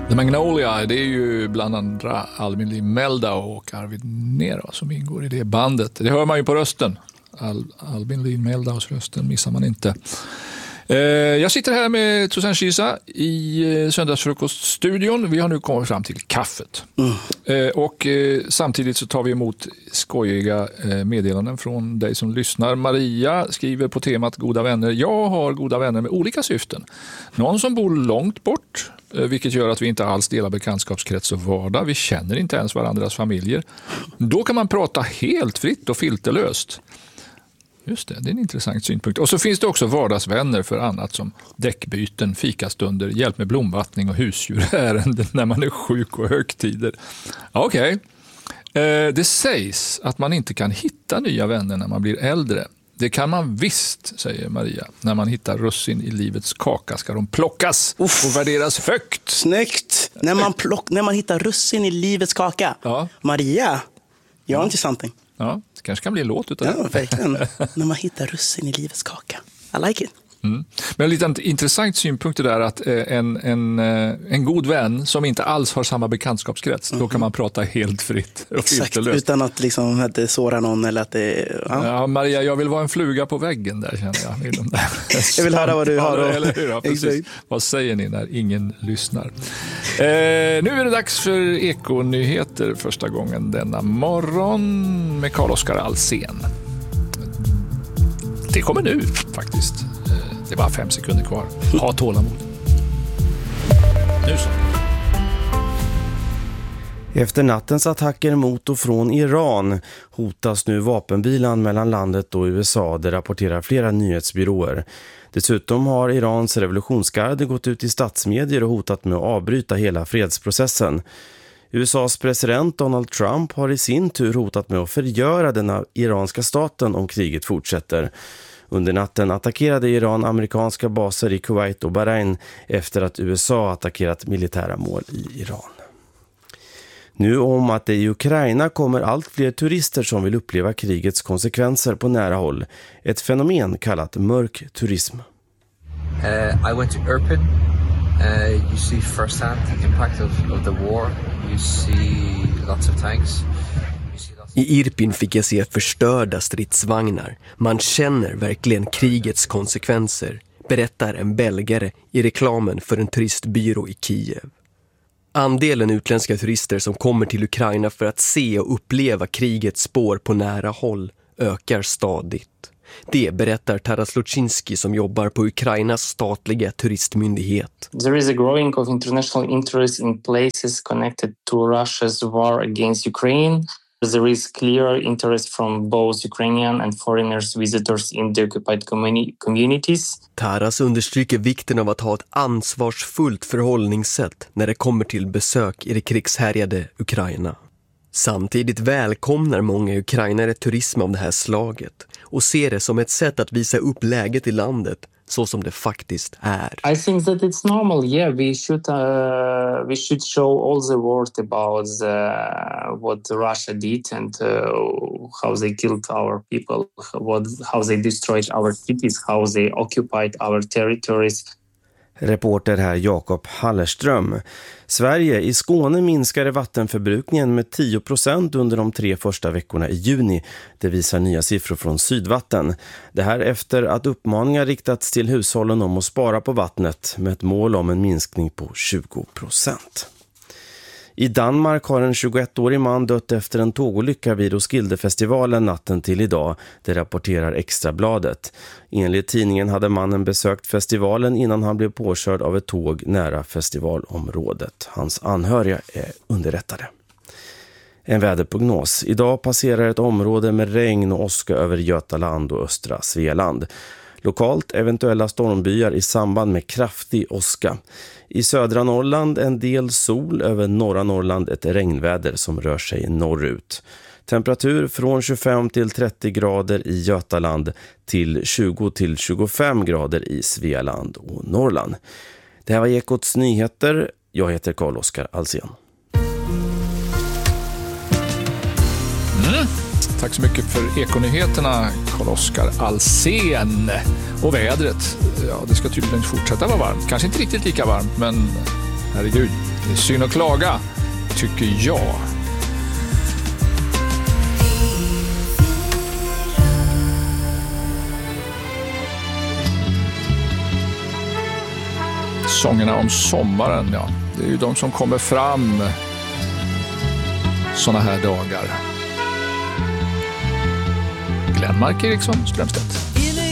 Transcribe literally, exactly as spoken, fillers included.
The Magnolia, det är ju bland andra Albin Lee Meldau och Arvid Nera som ingår i det bandet. Det hör man ju på rösten. Al- Albin Lee Meldaus rösten missar man inte. Eh, jag sitter här med Toussaint Chisa i eh, söndagsfrukoststudion. Vi har nu kommit fram till kaffet. Mm. Eh, och eh, samtidigt så tar vi emot skojiga eh, meddelanden från dig som lyssnar. Maria skriver på temat goda vänner. Jag har goda vänner med olika syften. Någon som bor långt bort, eh, vilket gör att vi inte alls delar bekantskapskrets och vardag. Vi känner inte ens varandras familjer. Då kan man prata helt fritt och filterlöst. Just det, det är en intressant synpunkt. Och så finns det också vardagsvänner för annat som däckbyten, fikastunder, hjälp med blomvattning och husdjurärenden när man är sjuk och högtider. Okej, okay. eh, det sägs att man inte kan hitta nya vänner när man blir äldre. Det kan man visst, säger Maria. När man hittar russin i livets kaka ska de plockas Uff. och värderas högt. Snyggt! När man, plock, när man hittar russin i livets kaka. Ja. Maria, jag har inte something. Ja, det kanske kan bli en låt utav det. Ja, verkligen. När man hittar russin i livets kaka. I like it. Mm. Men en liten intressant synpunkt är där att en, en, en god vän som inte alls har samma bekantskapskrets, mm. då kan man prata helt fritt. Och exakt, utan att, liksom, att det sårar någon eller att det... Ja. Ja, Maria, jag vill vara en fluga på väggen där, känner jag. Jag vill höra vad du har. Och... Eller hur? Ja, precis. Vad säger ni när ingen lyssnar? Eh, nu är det dags för Ekonyheter första gången denna morgon med Carl-Oskar Alsen. Det kommer nu faktiskt. Det är bara fem sekunder kvar. Ha tålamod. Nu så. Efter nattens attacker mot och från Iran hotas nu vapenvilan mellan landet och U S A, det rapporterar flera nyhetsbyråer. Dessutom har Irans revolutionsgarde gått ut i statsmedier och hotat med att avbryta hela fredsprocessen. U S A:s president Donald Trump har i sin tur hotat med att förgöra den iranska staten om kriget fortsätter. Under natten attackerade Iran amerikanska baser i Kuwait och Bahrain efter att U S A attackerat militära mål i Iran. Nu om att det i Ukraina kommer allt fler turister som vill uppleva krigets konsekvenser på nära håll. Ett fenomen kallat mörk turism. Uh, I went to Irpin. Uh, you see firsthand the impact of, of the war. You see lots of tanks. I Irpin fick jag se förstörda stridsvagnar. Man känner verkligen krigets konsekvenser, berättar en belgare i reklamen för en turistbyrå i Kiev. Andelen utländska turister som kommer till Ukraina för att se och uppleva krigets spår på nära håll ökar stadigt. Det berättar Taras Luczynski som jobbar på Ukrainas statliga turistmyndighet. There is a growing of international interest in places connected to Russia's war against Ukraine. There is clear interest from both Ukrainian and foreigners visitors in the occupied communi- communities. Taras understryker vikten av att ha ett ansvarsfullt förhållningssätt när det kommer till besök i det krigshärjade Ukraina. Samtidigt välkomnar många ukrainare turism av det här slaget och ser det som ett sätt att visa upp läget i landet så som det faktiskt är. I think that it's normal. Yeah, we should uh, we should show all the world about uh, what Russia did and uh, how they killed our people, what how they destroyed our cities, how they occupied our territories. Reporter här Jakob Hallerström. Sverige i Skåne minskade vattenförbrukningen med tio procent under de tre första veckorna i juni. Det visar nya siffror från Sydvatten. Det här efter att uppmaningar riktats till hushållen om att spara på vattnet med ett mål om en minskning på tjugo procent. I Danmark har en tjugoettårig man dött efter en tågolycka vid Roskildefestivalen natten till idag, det rapporterar Extrabladet. Enligt tidningen hade mannen besökt festivalen innan han blev påkörd av ett tåg nära festivalområdet. Hans anhöriga är underrättade. En väderprognos. Idag passerar ett område med regn och åska över Götaland och östra Svealand. Lokalt eventuella stormbyar i samband med kraftig åska. I södra Norrland en del sol, över norra Norrland ett regnväder som rör sig norrut. Temperatur från tjugofem till trettio grader i Götaland till tjugo till tjugofem grader i Svealand och Norrland. Det här var Ekots nyheter. Jag heter Carl-Oskar Alsen. Mm. Tack så mycket för Ekonyheterna, Carl-Oskar Alsen. Och vädret, ja, det ska tydligen fortsätta vara varmt. Kanske inte riktigt lika varmt, men Herregud, det är synd att klaga, tycker jag. Sångerna om sommaren, ja. Det är ju de som kommer fram såna här dagar. Glenmark Eriksson, Strömstedt.